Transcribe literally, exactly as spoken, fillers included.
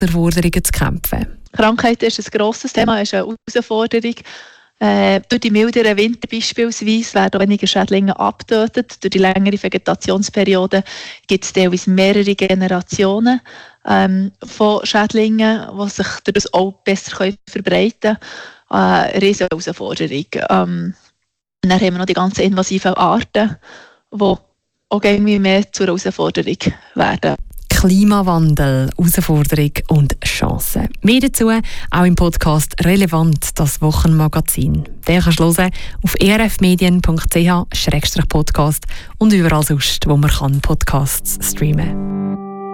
Herausforderungen zu kämpfen. Krankheit ist ein grosses Thema, ist eine Herausforderung. Äh, durch die milderen Winter beispielsweise werden weniger Schädlinge abgetötet. Durch die längere Vegetationsperiode gibt es teilweise mehrere Generationen ähm, von Schädlingen, die sich dadurch auch besser können verbreiten können. Äh, eine riesige Herausforderung. Ähm, dann haben wir noch die ganzen invasiven Arten, die auch irgendwie mehr zur Herausforderung werden. Klimawandel, Herausforderung und Chancen. Mehr dazu auch im Podcast «Relevant», das Wochenmagazin. Den kannst du hören auf e r f medien punkt c h slash podcast und überall sonst, wo man Podcasts streamen kann.